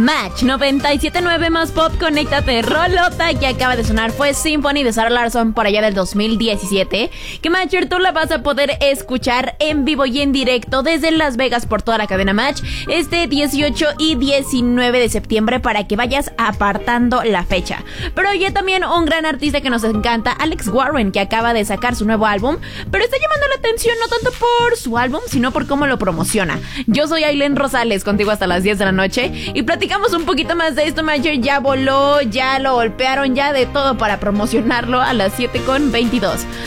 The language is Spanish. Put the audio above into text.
Match 97.9 más pop, conéctate. Rolota que acaba de sonar fue Symphony de Sarah Larsson por allá del 2017. Que Matcher, tú la vas a poder escuchar en vivo y en directo desde Las Vegas por toda la cadena Match este 18 y 19 de septiembre para que vayas apartando la fecha. Pero oye, también un gran artista que nos encanta, Alex Warren, que acaba de sacar su nuevo álbum, pero está llamando la atención no tanto por su álbum, sino por cómo lo promociona. Yo soy Ailén Rosales, contigo hasta las 10 de la noche, y platicamos un poquito más de esto. Matcher ya voló, ya lo golpearon, ya de todo para promocionarlo a las 7:22.